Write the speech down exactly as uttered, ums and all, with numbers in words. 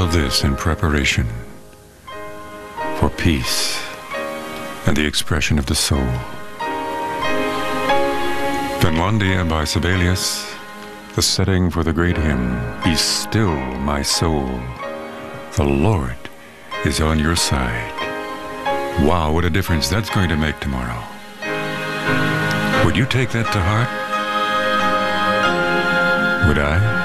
of this in preparation for peace and the expression of the soul. Finlandia by Sibelius, the setting for the great hymn, Be Still, My Soul. The Lord is on your side. Wow, what a difference that's going to make tomorrow. Would you take that to heart? Would I?